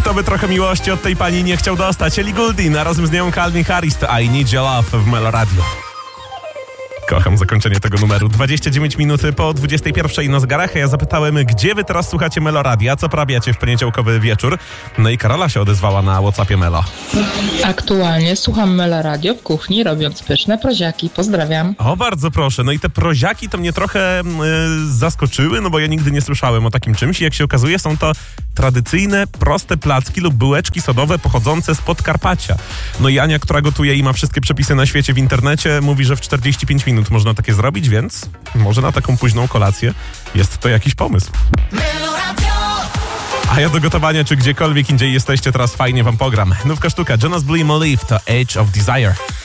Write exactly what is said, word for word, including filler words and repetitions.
Kto by trochę miłości od tej pani nie chciał dostać? Ellie Goulding, a razem z nią Calvin Harris to I Need Your Love w Melo Radio. Kocham zakończenie tego numeru. dwadzieścia dziewięć minut po dwudziestej pierwszej na zegarach. Ja zapytałem, gdzie wy teraz słuchacie Melo Radia, co porabiacie w poniedziałkowy wieczór. No i Karola się odezwała na WhatsAppie Melo. Aktualnie słucham Melo Radio w kuchni, robiąc pyszne proziaki. Pozdrawiam. O, bardzo proszę. No i te proziaki to mnie trochę yy, zaskoczyły, no bo ja nigdy nie słyszałem o takim czymś. I jak się okazuje, są to tradycyjne, proste placki lub bułeczki sodowe pochodzące z Podkarpacia. No i Ania, która gotuje i ma wszystkie przepisy na świecie w internecie, mówi, że w czterdzieści pięć minut można takie zrobić, więc może na taką późną kolację jest to jakiś pomysł. A ja do gotowania, czy gdziekolwiek indziej jesteście, teraz fajnie wam pogram. Nówka sztuka, Jonas Blue i Molly to Age of Desire.